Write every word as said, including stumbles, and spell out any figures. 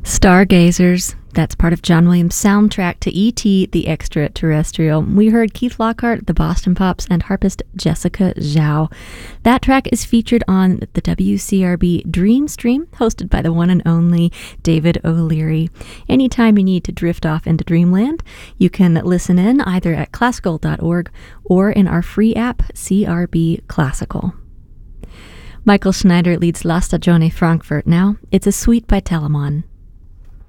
Stargazers. That's part of John Williams' soundtrack to E T the Extraterrestrial. We heard Keith Lockhart, the Boston Pops, and harpist Jessica Zhao. That track is featured on the W C R B Dream Stream, hosted by the one and only David O'Leary. Anytime you need to drift off into dreamland, you can listen in either at classical dot org or in our free app, C R B Classical. Michael Schneider leads La Stagione Frankfurt now. It's a suite by Telemon.